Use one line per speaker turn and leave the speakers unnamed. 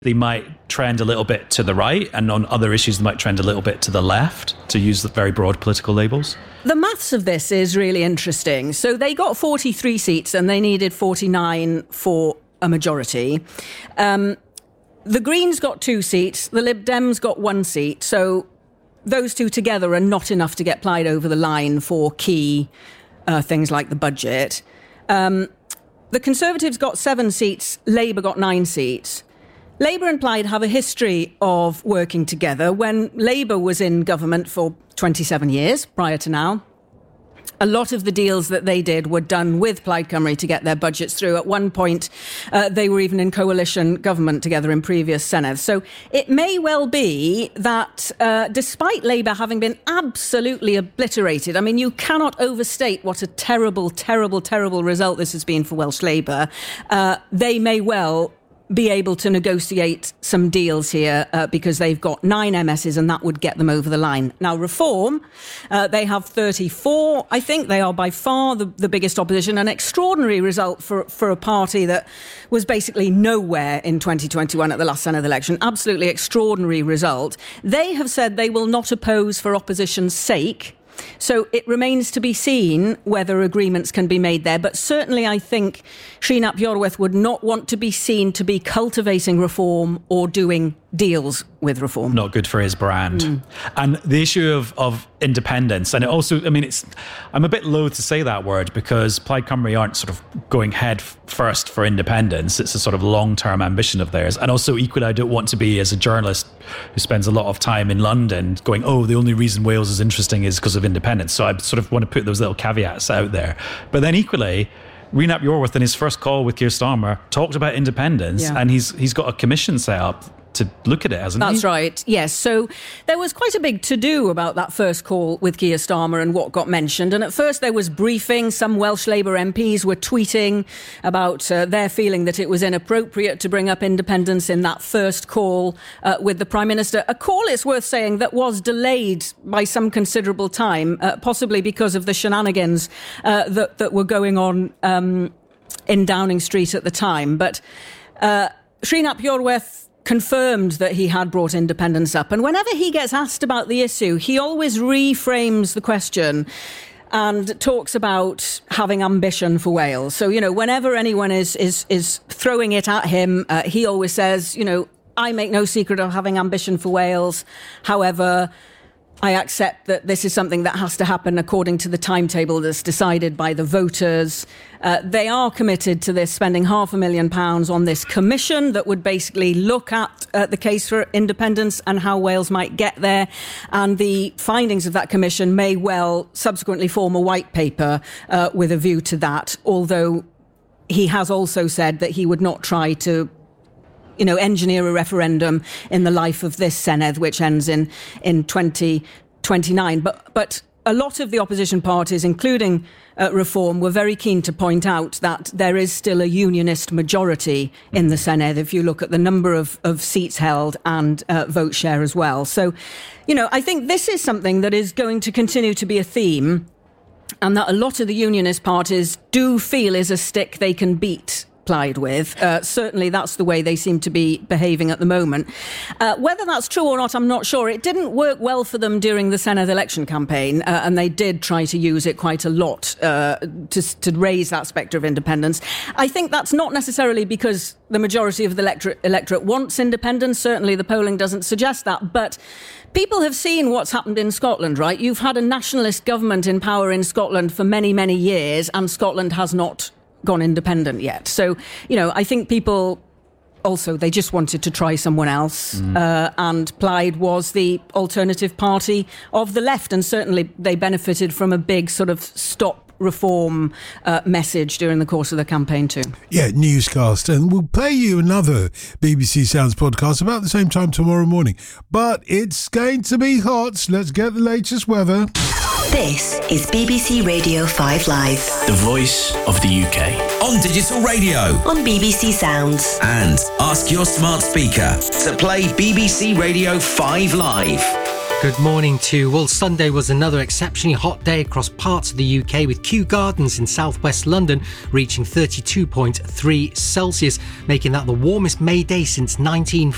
they might trend a little bit to the right, and on other issues they might trend a little bit to the left, to use the very broad political labels?
The maths of this is really interesting. So they got 43 seats and they needed 49 for a majority. The Greens got 2 seats, the Lib Dems got 1 seat. So those two together are not enough to get Plaid over the line for key things like the budget. The Conservatives got 7 seats, Labour got 9 seats. Labour and Plaid have a history of working together. When Labour was in government for 27 years prior to now, a lot of the deals that they did were done with Plaid Cymru to get their budgets through. At one point, they were even in coalition government together in previous Senedd. So it may well be that despite Labour having been absolutely obliterated, I mean, you cannot overstate what a terrible, terrible, terrible result this has been for Welsh Labour. They may well be able to negotiate some deals here because they've got 9 MSs and that would get them over the line. Now, Reform, they have 34. I think they are by far the biggest opposition, an extraordinary result for a party that was basically nowhere in 2021 at the last Senedd election. Absolutely extraordinary result. They have said they will not oppose for opposition's sake. So it remains to be seen whether agreements can be made there. But certainly I think Sri Nap Yorwerth would not want to be seen to be cultivating reform or doing deals with reform.
Not good for his brand. And the issue of independence, and it also, I mean, I'm a bit loath to say that word because Plaid Cymru aren't sort of going head first for independence. It's a sort of long-term ambition of theirs. And also equally, I don't want to be, as a journalist who spends a lot of time in London, going, oh, the only reason Wales is interesting is because of independence. So I sort of want to put those little caveats out there. But then equally, Sri Nap Yorwerth in his first call with Keir Starmer talked about independence, and he's got a commission set up to look at it, hasn't he?
That's right, yes. So there was quite a big to-do about that first call with Keir Starmer and what got mentioned. And at first there was briefing. Some Welsh Labour MPs were tweeting about their feeling that it was inappropriate to bring up independence in that first call with the Prime Minister. A call, it's worth saying, that was delayed by some considerable time, possibly because of the shenanigans that were going on in Downing Street at the time. But Sri Nap Yorwerth confirmed that he had brought independence up. And whenever he gets asked about the issue, he always reframes the question and talks about having ambition for Wales. So, you know, whenever anyone is throwing it at him, he always says, you know, I make no secret of having ambition for Wales. However, I accept that this is something that has to happen according to the timetable that's decided by the voters. They are committed to this, spending £500,000 on this commission that would basically look at the case for independence and how Wales might get there. And the findings of that commission may well subsequently form a white paper with a view to that, although he has also said that he would not try to engineer a referendum in the life of this Senedd, which ends in 2029. But a lot of the opposition parties, including Reform, were very keen to point out that there is still a unionist majority in the Senedd, if you look at the number of seats held and vote share as well. So, I think this is something that is going to continue to be a theme, and that a lot of the unionist parties do feel is a stick they can beat Plaid with. Certainly that's the way they seem to be behaving at the moment. Whether that's true or not, I'm not sure. It didn't work well for them during the Senedd election campaign, and they did try to use it quite a lot to raise that spectre of independence. I think that's not necessarily because the majority of the electorate wants independence. Certainly the polling doesn't suggest that, but people have seen what's happened in Scotland, right? You've had a nationalist government in power in Scotland for many, many years, and Scotland has not gone independent yet. So, I think people also, they just wanted to try someone else. And Plaid was the alternative party of the left. And certainly they benefited from a big sort of stop reform message during the course of the campaign too.
Yeah, newscast. And we'll play you another BBC Sounds podcast about the same time tomorrow morning. But it's going to be hot. So let's get the latest weather.
This is BBC Radio 5 Live.
The voice of the UK.
On digital radio.
On BBC Sounds.
And ask your smart speaker to play BBC Radio 5 Live.
Good morning to you. Well, Sunday was another exceptionally hot day across parts of the UK, with Kew Gardens in southwest London reaching 32.3 Celsius, making that the warmest May day since 1940.